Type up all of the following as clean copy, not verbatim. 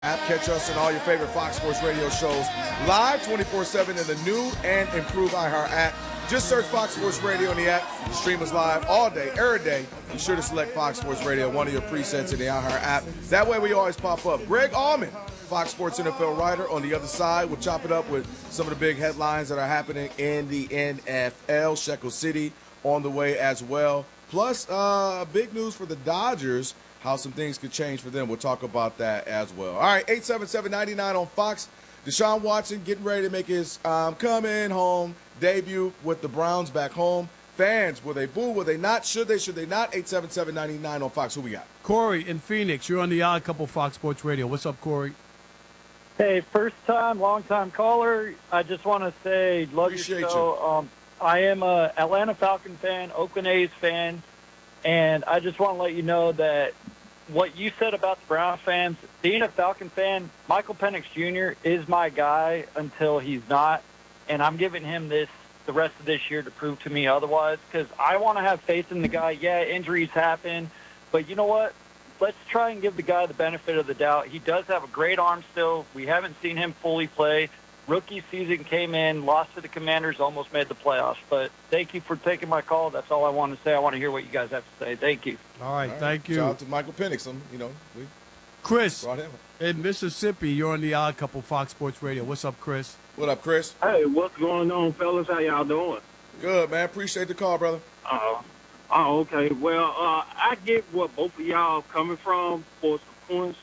app. Catch us on all your favorite Fox Sports Radio shows live 24/7 in the new and improved iHeart app. Just search Fox Sports Radio in the app. Stream us live all day, every day. Be sure to select Fox Sports Radio, one of your presets in the iHeart app. That way we always pop up. Greg Allman, Fox Sports NFL writer, on the other side. We'll chop it up with some of the big headlines that are happening in the NFL. Shekel City on the way as well. Plus, big news for the Dodgers, how some things could change for them. We'll talk about that as well. All right, 877-99 on Fox. Deshaun Watson getting ready to make his coming home debut with the Browns back home. Fans, will they boo? Will they not? Should they not? 877-99 on Fox. Who we got? Corey in Phoenix. You're on the Odd Couple Fox Sports Radio. What's up, Corey? Hey, first time, long time caller. I just want to say, love Appreciate your show. I am a Atlanta Falcon fan, Oakland A's fan, and I just want to let you know that what you said about the Brown fans, being a Falcon fan, Michael Penix Jr. is my guy until he's not, and I'm giving him the rest of this year to prove to me otherwise, because I want to have faith in the guy. Yeah, injuries happen, but you know what? Let's try and give the guy the benefit of the doubt. He does have a great arm still. We haven't seen him fully play. Rookie season came in, lost to the Commanders, almost made the playoffs. But thank you for taking my call. That's all I want to say. I want to hear what you guys have to say. Thank you. All right, thank you. Shout out to Michael Penix. We Chris brought him. in Mississippi. You're on the Odd Couple Fox Sports Radio. What's up, Chris? What up, Chris? Hey, what's going on, fellas? How y'all doing? Good, man. Appreciate the call, brother. Okay. Well, I get what both of y'all coming from for some points.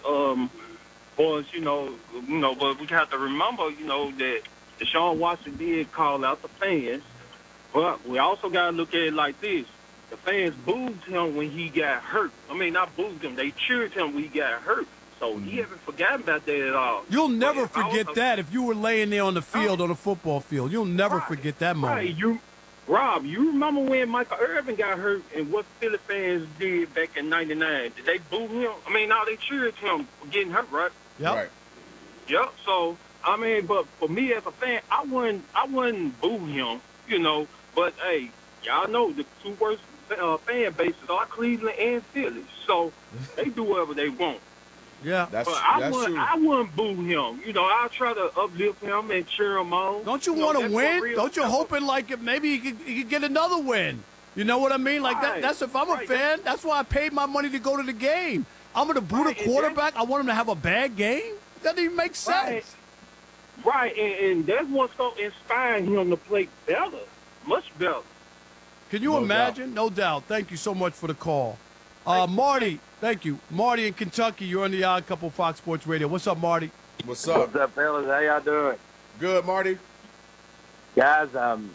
But we have to remember, that Deshaun Watson did call out the fans, but we also got to look at it like this. The fans booed him when he got hurt. I mean, not booed him. They cheered him when he got hurt. So he haven't forgotten about that at all. You'll never forget that if you were laying there on the field, on the football field. You'll never forget that moment. Right. Rob, you remember when Michael Irvin got hurt and what Philly fans did back in '99? Did they boo him? I mean, no, they cheered him for getting hurt, right? Yep. Right. Yep. So, I mean, but for me as a fan, I wouldn't boo him, But, hey, y'all know the two worst fan bases are Cleveland and Philly. So they do whatever they want. Yeah. That's But true. I wouldn't boo him. I'll try to uplift him and cheer him on. Don't you want to win? Don't you hoping like maybe he could get another win? You know what I mean? Like Right. that's if I'm a fan, that's why I paid my money to go to the game. I'm going to boo the quarterback. I want him to have a bad game? That doesn't even make sense. Right, and that's what's going to inspire him to play better, much better. Can you imagine? No doubt. Thank you so much for the call. Marty, thank you. Marty in Kentucky, you're on the Odd Couple Fox Sports Radio. What's up, Marty? What's up? What's up, fellas? How y'all doing? Good, Marty. Guys,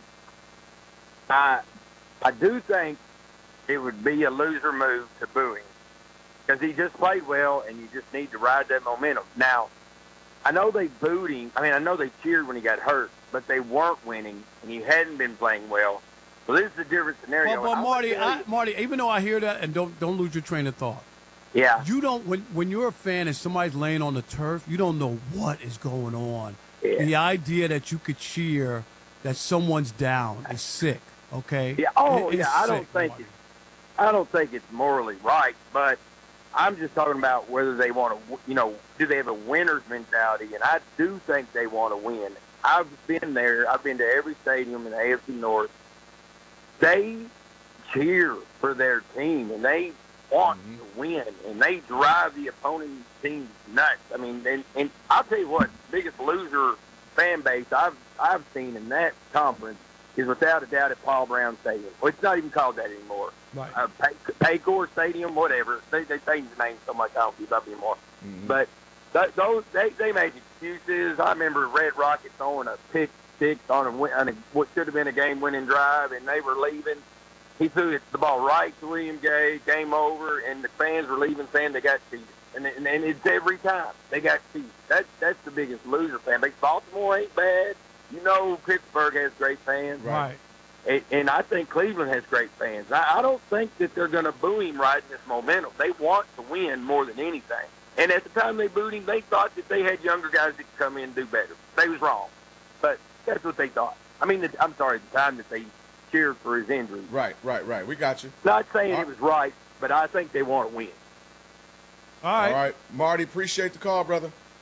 I do think it would be a loser move to boo him because he just played well, and you just need to ride that momentum. Now, I know they booed him. I mean, I know they cheered when he got hurt, but they weren't winning, and he hadn't been playing well. So this is a different scenario. Well, Marty, even though I hear that, and don't lose your train of thought. Yeah. You don't when you're a fan and somebody's laying on the turf, you don't know what is going on. Yeah. The idea that you could cheer that someone's down is sick. Okay. Yeah. I don't think it's morally right, but I'm just talking about whether they want to, do they have a winner's mentality? And I do think they want to win. I've been there. I've been to every stadium in the AFC North. They cheer for their team, and they want to win, and they drive the opponent team nuts. I mean, and I'll tell you what, the biggest loser fan base I've seen in that conference is without a doubt at Paul Brown Stadium. Well, it's not even called that anymore. Right. Paycor Stadium, whatever. They changed the name so much I don't keep up anymore. Mm-hmm. But those they made excuses. I remember Red Rocket throwing a pick six on what should have been a game-winning drive, and they were leaving. He threw the ball right to William Gay, game over, and the fans were leaving saying they got cheated. And it's every time they got cheated. That's the biggest loser fan base. Baltimore ain't bad. Pittsburgh has great fans. Right. And I think Cleveland has great fans. I don't think that they're going to boo him riding this momentum. They want to win more than anything. And at the time they booed him, they thought that they had younger guys that could come in and do better. They was wrong. But that's what they thought. I mean, I'm sorry, the time that they cheered for his injury. Right. We got you. Not saying it was right, but I think they want to win. All right. Marty, appreciate the call, brother.